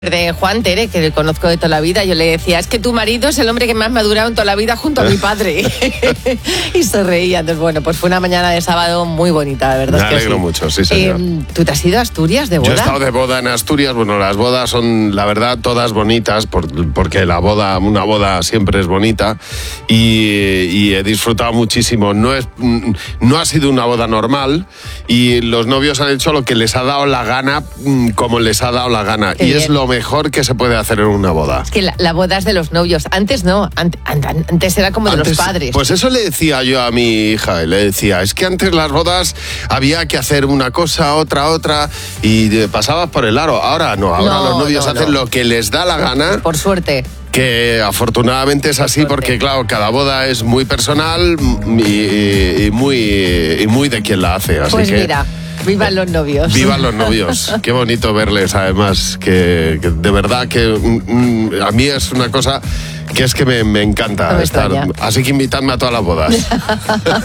De Juan Tere, que le conozco de toda la vida, yo le decía, es que tu marido es el hombre que más me ha durado en toda la vida junto a mi padre. Y se reía. Entonces, bueno, pues fue una mañana de sábado muy bonita, de verdad. Me alegro mucho, sí, señor. ¿Tú te has ido a Asturias de boda? Yo he estado de boda en Asturias. Bueno, las bodas son, la verdad, todas bonitas, porque una boda siempre es bonita. Y he disfrutado muchísimo. No ha sido una boda normal y los novios han hecho lo que les ha dado la gana, como les ha dado la gana. Qué y bien. es lo mejor que se puede hacer en una boda. Es que la boda es de los novios. Antes no, antes era como de los padres. Pues eso le decía yo a mi hija, le decía, es que antes las bodas había que hacer una cosa, otra, y pasabas por el aro. Ahora no, ahora No, los novios no, hacen no. lo que les da la gana. Por suerte. Que afortunadamente es así, porque claro, cada boda es muy personal y muy de quien la hace. Así Pues que mira, vivan los novios. vivan los novios. Qué bonito verles, además, que de verdad que a mí es una cosa que es que me encanta No me estar. extraña. Así que invitadme a todas las bodas.